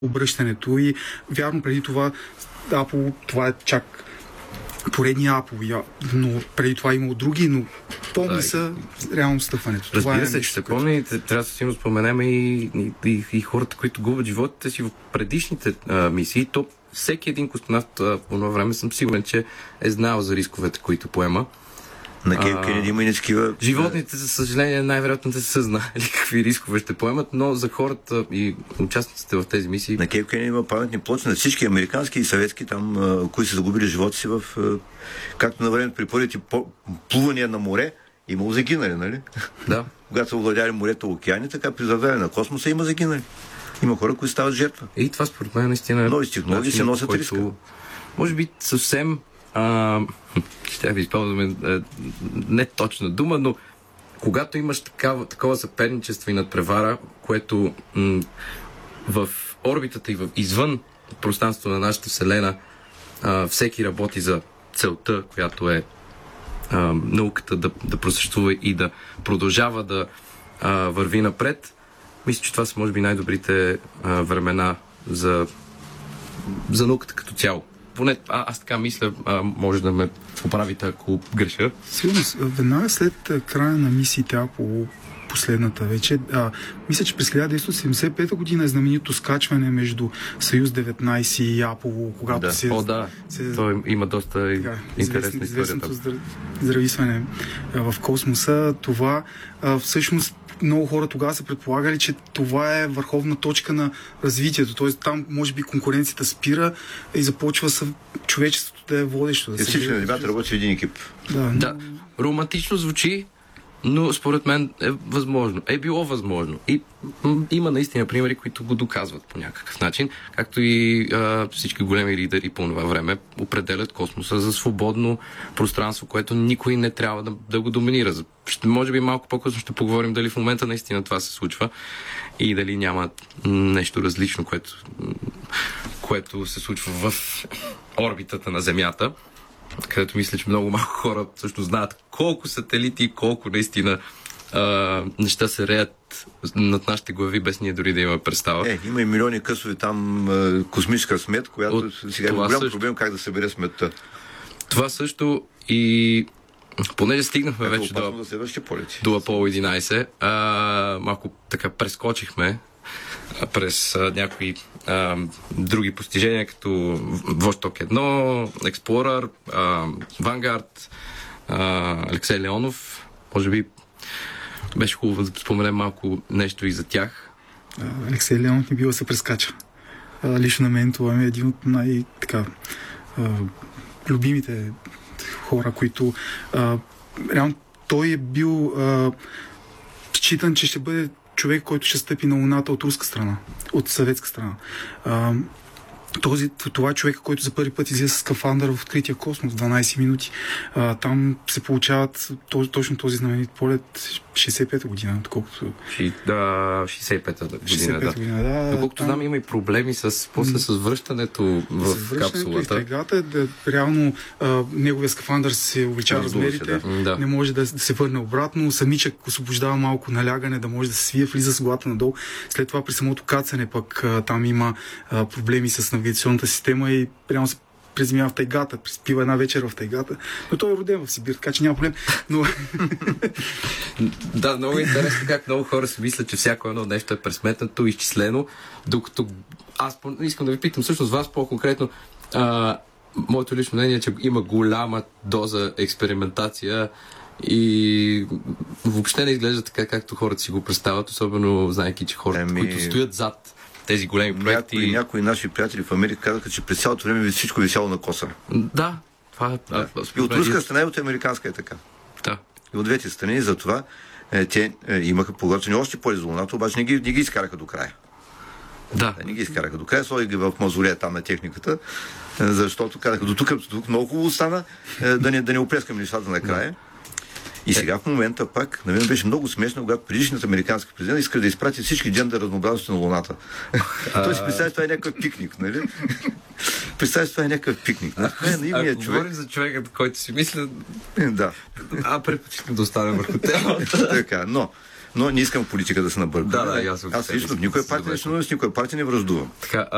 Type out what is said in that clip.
обръщането и вярно преди това Apple, това е чак поредния Apple, но преди това имало други, но помни са реално стъпването. Разбира се, че се помни, трябва да си споменем и хората, които губят животите си в предишните мисии. То всеки един космонавт по това време съм сигурен, че е знал за рисковете, които поема. На Кенеди има и такива... Животните, за съжаление, най-вероятно не са знали какви рискове ще поемат, но за хората и участниците в тези мисии... На Кейп Кенеди има паметни плочи на всички американски и съветски там, които са загубили живота си в... Както на времето при първите плувания на море, имало загинали, нали? Да. Когато са овладяли морето, океани, така при завдане на космоса има загинали. Има хора, които стават жертва. И това според мен наистина... Нови технологии се носят риска. Може би съвсем... ще ви използваме не точна дума, но когато имаш такова съперничество и надпревара, което в орбитата и извън пространството на нашата Вселена всеки работи за целта, която е науката да просъществува и да продължава да върви напред, мисля, че това са може би най-добрите времена за науката като цяло. Поне аз така мисля, може да ме поправите, ако греша. Сигурно, веднага след края на мисиите Apollo, последната вече, мисля, че през 1975 година е знаменито скачване между Съюз 19 и Apollo, когато той има доста интересна история. Здрависване в космоса. Това всъщност много хора тогава са предполагали, че това е върховна точка на развитието. Тоест там, може би, конкуренцията спира и започва човечеството да е водещо. Всички на ребята работят в един екип. Да, романтично звучи, но според мен е възможно. Е било възможно. И има наистина примери, които го доказват по някакъв начин, както и всички големи лидери по това време определят космоса за свободно пространство, което никой не трябва да го доминира. Може би малко по-късно ще поговорим дали в момента наистина това се случва и дали няма нещо различно, което се случва в орбитата на Земята, където мисля, че много малко хора също знаят колко сателити и колко наистина неща се реят над нашите глави, без ние дори да имаме представа. Има и милиони късове там космическа смет, която сега е голям проблем как да събере сметта. Това също и понеже стигнахме вече до Apollo 11, малко така прескочихме през някои други постижения, като Восток 1, Explorer, Vanguard, Алексей Леонов. Може би беше хубаво да споменем малко нещо и за тях. Алексей Леонов не бива да се прескача. Лично на мен това е един от любимите хора, които реално той е бил считан, че ще бъде човек, който ще стъпи на Луната от руска страна, от съветска страна. Това е човек, който за първи път излиза с скафандър в открития космос, 12 минути. Там се получават точно този знаменит полет 65-та година, доколкото... 65-та година, да. Доколкото знам, има и проблеми с връщането в капсулата. Тегата, реално неговия скафандър се увеличава размерите, не може да се върне обратно, самичък освобождава малко налягане, да може да се свие, влиза с главата надолу. След това при самото кацане пък там има проблеми с навигационната система и прямо се приземява в тайгата, приспива една вечер в тайгата, но той е роден в Сибир, така че няма проблем. Но... Да, много интересно как много хора си мислят, че всяко едно нещо е пресметнато, изчислено, докато аз искам да ви питам всъщност вас по-конкретно, моето лично мнение е, че има голяма доза експериментация и въобще не изглежда така, както хората си го представят, особено знаейки, че хората, които стоят зад тези големи проекти. Някои наши приятели в Америка казаха, че през цялото време всичко висело на коса. Да, това е. И от руска страна и от американска е така. Да. И от двете страни, затова те имаха подготвени още поле за Луната, обаче не ги изкараха до края. Да. Не ги изкараха до края, сложиха ги в мазолея там на техниката, защото казаха, до тук много хубаво стана, да не оплескаме нещата на края. И сега в момента пак, на мен беше много смешно, когато предишният американски президент иска да изпрати всички джендър разнообразности на Луната. Той си представя, това е някакъв пикник, нали? Представя, това е някакъв пикник. Ако говорим за човекът, който си мисля... Да. Предпочитам да оставим върху темата. Така, но не искам политика да се набърка. Да, аз лично в никоя партия не връздувам.